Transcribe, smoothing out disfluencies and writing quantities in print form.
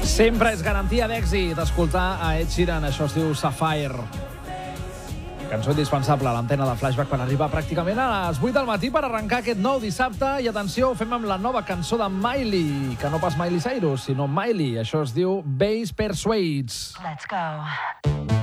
Sempre és garantia d'èxit escoltar a Ed Sheeran. Això es diu Sapphire. Cançó indispensable a l'antena de Flashback per arribar pràcticament a les 8 del matí per arrencar aquest nou dissabte. I atenció, ho fem amb la nova cançó de Miley, que no pas Miley Cyrus, sinó Miley. Això es diu Bass Persuades. Let's go.